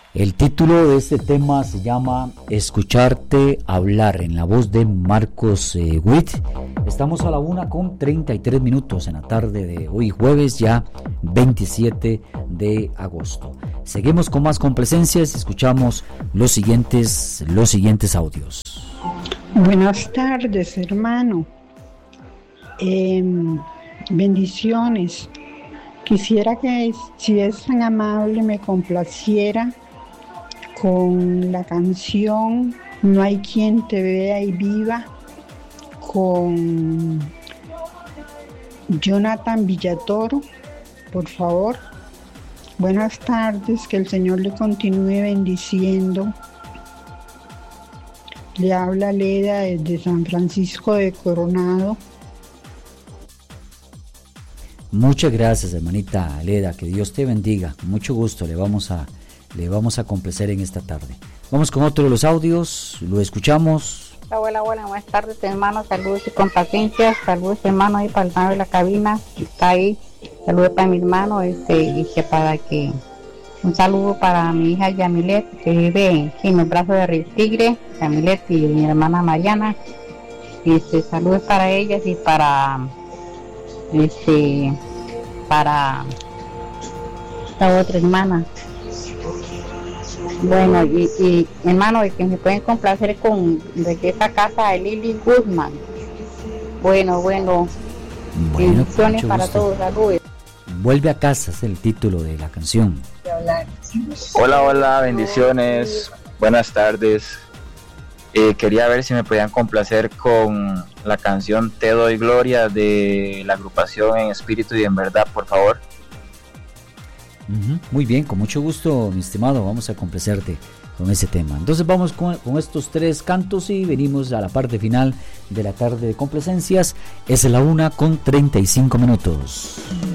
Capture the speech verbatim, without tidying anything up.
El título de este tema se llama Escucharte hablar, en la voz de Marcos eh, Witt. Estamos a la una con treinta y tres minutos en la tarde de hoy jueves, ya veintisiete de agosto. Seguimos con más complacencias, escuchamos los siguientes, los siguientes audios. Buenas tardes, hermano. Eh, bendiciones. Quisiera que, si es tan amable, me complaciera con la canción No hay quien te vea y viva, con Jonathan Villatoro, por favor. Buenas tardes, que el Señor le continúe bendiciendo. Le habla Leda desde San Francisco de Coronado. Muchas gracias, hermanita Leda, que Dios te bendiga. Con mucho gusto le vamos a le vamos a complacer en esta tarde. Vamos con otro de los audios, lo escuchamos. Hola, hola, buenas tardes, hermanos, saludos y complacencias, saludos, hermano, ahí para el hermano de la cabina, que está ahí, saludos para mi hermano, este, y que para que, un saludo para mi hija Yamilet, que vive en los brazos de Río Tigre, Yamilet y mi hermana Mariana, y este, saludos para ellas y para, este, para esta otra hermana. Bueno, y, y hermano, y que me pueden complacer con de esta casa de Lili Guzmán. Bueno, bueno, bueno bendiciones para todos, saludos. Vuelve a casa es el título de la canción. Hola, hola, bendiciones, buenas tardes. Eh, quería ver si me podían complacer con la canción Te doy gloria de la agrupación En Espíritu y en Verdad, por favor. Uh-huh. Muy bien, con mucho gusto, mi estimado, vamos a complacerte con ese tema. Entonces vamos con, con estos tres cantos y venimos a la parte final de la tarde de complacencias. Es la una con treinta y cinco minutos.